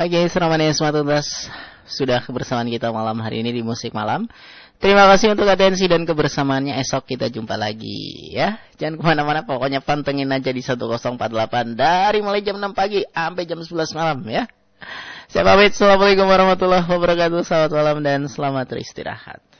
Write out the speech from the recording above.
Oke, Seramania Sematuntas sudah kebersamaan kita malam hari ini di Musik Malam. Terima kasih untuk atensi dan kebersamaannya. Esok kita jumpa lagi ya. Jangan kemana-mana, pokoknya pantengin aja di 1048 dari mulai jam 6 pagi sampai jam 11 malam ya. Saya pamit. Assalamualaikum warahmatullahi wabarakatuh. Selamat malam dan selamat beristirahat.